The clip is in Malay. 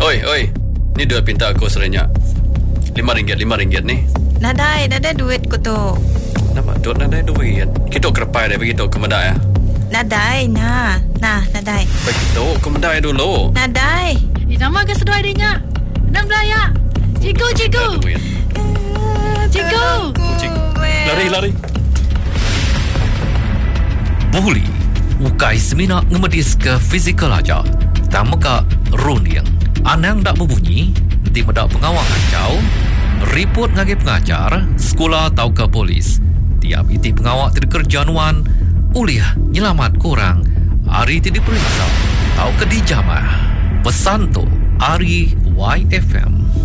Oi. Ni duit pinta aku serenyak. RM5 ni. Nadai duit ko tu. Nampak duit nadai duit. Kita kerepai dah begitu ke medai ya. Nadai, nadai. Begitu ke medai dulu. Nadai. Nama ke sedua adiknya. Enam belaya. Cikgu. Cikgu. Lari. Buli ukai semina ngemedis ke fizikal aja. Tamaka runiang. Anang dak berbunyi, nanti medak pengawang ancau, report ngagi pengajar, sekolah atau ke polis. Tiap iti pengawak tidak kerjaanuan, uliah nyelamat korang, hari tidak diperiksa, atau ke dijamah. Pesan tu, Ari YFM.